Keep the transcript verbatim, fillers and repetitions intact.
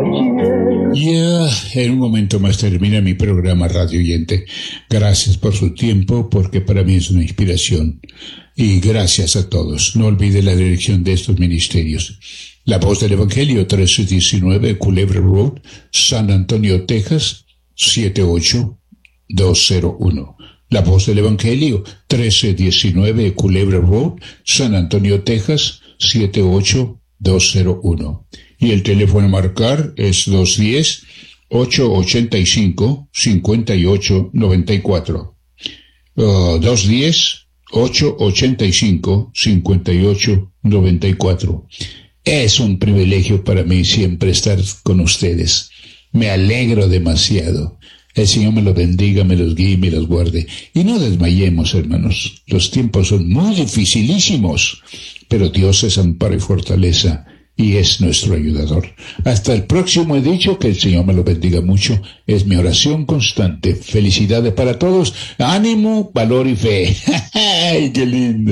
Ya, en un momento más termina mi programa Radio Oyente. Gracias por su tiempo, porque para mí es una inspiración. Y gracias a todos. No olvide la dirección de estos ministerios. La Voz del Evangelio, trece diecinueve Culebra Road, San Antonio, Texas, siete ocho dos cero uno. La Voz del Evangelio, trece diecinueve Culebra Road, San Antonio, Texas, siete ocho dos cero uno. Y el teléfono a marcar es dos uno cero, ocho ocho cinco, cinco ocho nueve cuatro. Uh, dos uno cero, ocho ocho cinco, cinco ocho nueve cuatro. Es un privilegio para mí siempre estar con ustedes. Me alegro demasiado. El Señor me los bendiga, me los guíe, me los guarde. Y no desmayemos, hermanos. Los tiempos son muy dificilísimos, pero Dios es amparo y fortaleza y es nuestro ayudador. Hasta el próximo he dicho, que el Señor me lo bendiga mucho. Es mi oración constante. Felicidades para todos. Ánimo, valor y fe. ¡Ay, qué lindo!